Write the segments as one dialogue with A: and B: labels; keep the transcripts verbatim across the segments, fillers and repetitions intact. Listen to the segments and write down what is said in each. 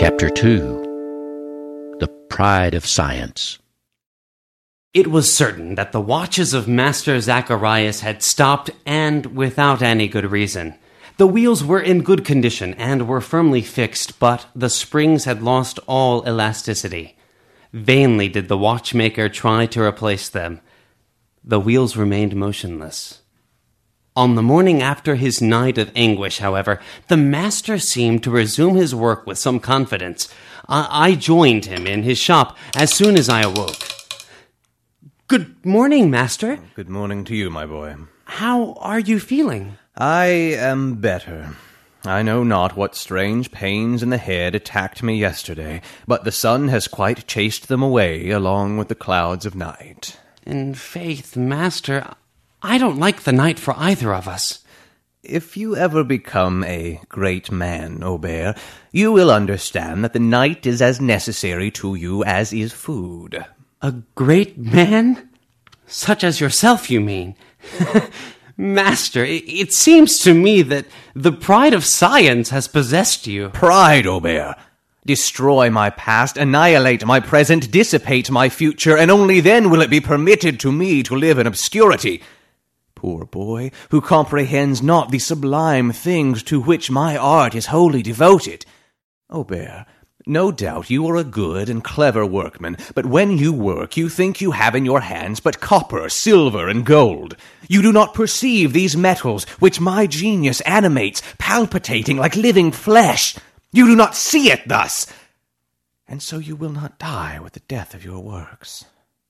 A: Chapter two. The Pride of Science.
B: It was certain that the watches of Master Zacharias had stopped, and without any good reason. The wheels were in good condition and were firmly fixed, but the springs had lost all elasticity. Vainly did the watchmaker try to replace them. The wheels remained motionless. On the morning after his night of anguish, however, the master seemed to resume his work with some confidence. I, I joined him in his shop as soon as I awoke. Good morning, master.
C: Good morning to you, my boy.
B: How are you feeling?
C: I am better. I know not what strange pains in the head attacked me yesterday, but the sun has quite chased them away along with the clouds of night.
B: In faith, master, I don't like the night for either of us.
C: If you ever become a great man, Aubert, you will understand that the night is as necessary to you as is food.
B: A great man? Such as yourself, you mean? Master, it, it seems to me that the pride of science has possessed you.
C: Pride, Aubert! Destroy my past, annihilate my present, dissipate my future, and only then will it be permitted to me to live in obscurity. Poor boy, who comprehends not the sublime things to which my art is wholly devoted. Aubert, no doubt you are a good and clever workman, but when you work you think you have in your hands but copper, silver, and gold. You do not perceive these metals which my genius animates, palpitating like living flesh. You do not see it thus, and so you will not die with the death of your works.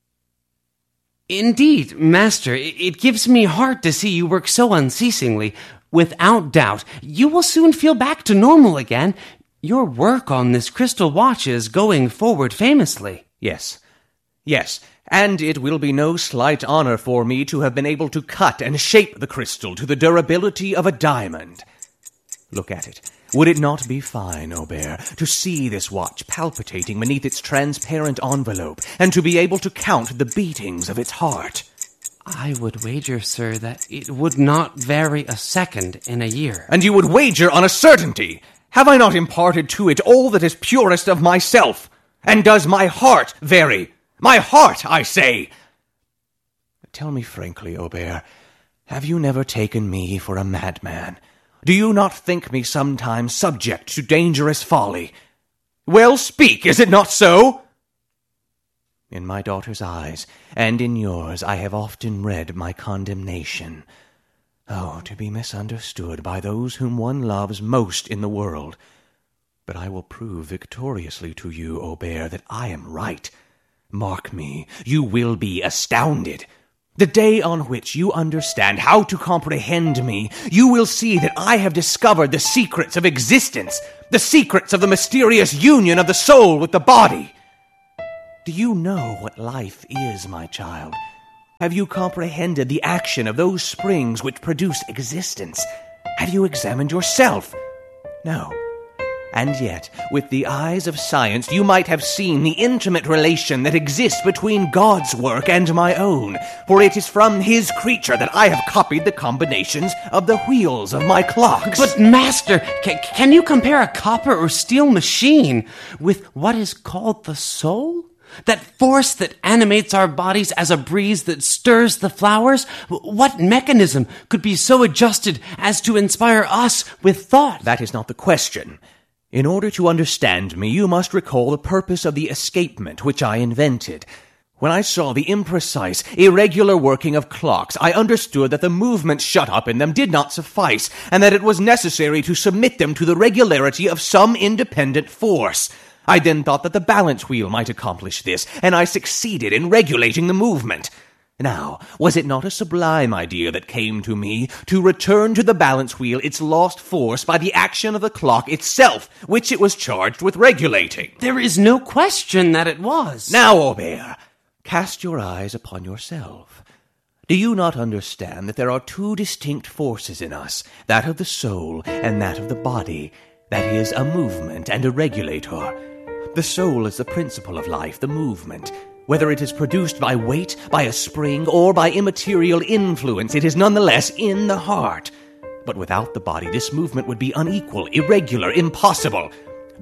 B: Indeed, master, it gives me heart to see you work so unceasingly. Without doubt, you will soon feel back to normal again. Your work on this crystal watch is going forward famously.
C: Yes, yes, and it will be no slight honor for me to have been able to cut and shape the crystal to the durability of a diamond. Look at it. Would it not be fine, Aubert, to see this watch palpitating beneath its transparent envelope, and to be able to count the beatings of its heart?
B: I would wager, sir, that it would not vary a second in a year.
C: And you would wager on a certainty! Have I not imparted to it all that is purest of myself? And does my heart vary? My heart, I say! Tell me frankly, Aubert, have you never taken me for a madman? Do you not think me sometimes subject to dangerous folly? Well, speak, is it not so? In my daughter's eyes, and in yours, I have often read my condemnation. Oh, to be misunderstood by those whom one loves most in the world. But I will prove victoriously to you, Aubert, that I am right. Mark me, you will be astounded. The day on which you understand how to comprehend me, you will see that I have discovered the secrets of existence, the secrets of the mysterious union of the soul with the body. Do you know what life is, my child? Have you comprehended the action of those springs which produce existence? Have you examined yourself? No. And yet, with the eyes of science, you might have seen the intimate relation that exists between God's work and my own, for it is from his creature that I have copied the combinations of the wheels of my clocks.
B: But, master, ca- can you compare a copper or steel machine with what is called the soul? That force that animates our bodies as a breeze that stirs the flowers? What mechanism could be so adjusted as to inspire us with thought?
C: That is not the question. In order to understand me, you must recall the purpose of the escapement which I invented. When I saw the imprecise, irregular working of clocks, I understood that the movements shut up in them did not suffice, and that it was necessary to submit them to the regularity of some independent force. I then thought that the balance wheel might accomplish this, and I succeeded in regulating the movement. Now, was it not a sublime idea that came to me, to return to the balance wheel its lost force by the action of the clock itself, which it was charged with regulating?
B: There is no question that it was.
C: Now, Aubert, cast your eyes upon yourself. Do you not understand that there are two distinct forces in us, that of the soul and that of the body, that is, a movement and a regulator? The soul is the principle of life, the movement. Whether it is produced by weight, by a spring, or by immaterial influence, it is nonetheless in the heart. But without the body, this movement would be unequal, irregular, impossible.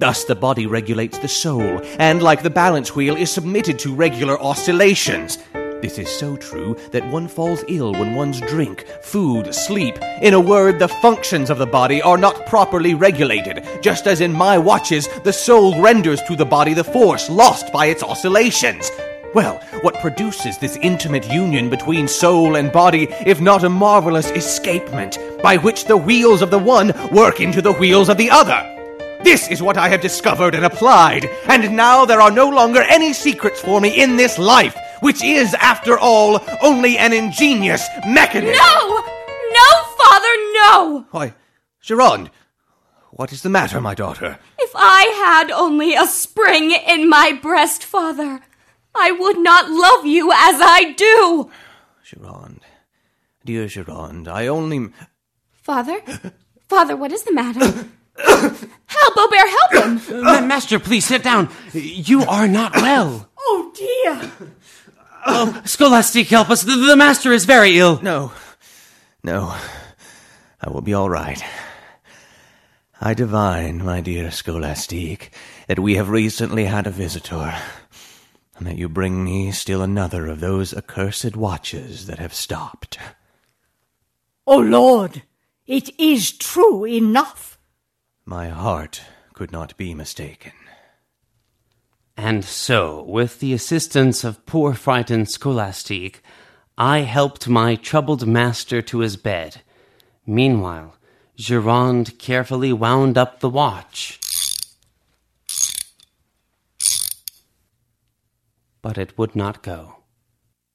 C: Thus the body regulates the soul, and like the balance wheel is submitted to regular oscillations. This is so true that one falls ill when one's drink, food, sleep. In a word, the functions of the body are not properly regulated, just as in my watches the soul renders to the body the force lost by its oscillations. Well, what produces this intimate union between soul and body, if not a marvelous escapement, by which the wheels of the one work into the wheels of the other? This is what I have discovered and applied, and now there are no longer any secrets for me in this life, which is, after all, only an ingenious mechanism.
D: No! No, Father, no!
C: Why, Gironde, what is the matter, my daughter?
D: If I had only a spring in my breast, Father, I would not love you as I do.
C: Gironde, dear Gironde, I only...
D: Father? Father, what is the matter? Help, Aubert, help him!
B: Ma- Master, please sit down. You are not well.
D: Oh, dear.
B: Oh, Scholastique, help us. The, the master is very ill.
C: No, no, I will be all right. I divine, my dear Scholastique, that we have recently had a visitor, and that you bring me still another of those accursed watches that have stopped.
E: O Lord, it is true enough.
C: My heart could not be mistaken.
B: And so, with the assistance of poor frightened Scholastique, I helped my troubled master to his bed. Meanwhile, Gironde carefully wound up the watch. But it would not go.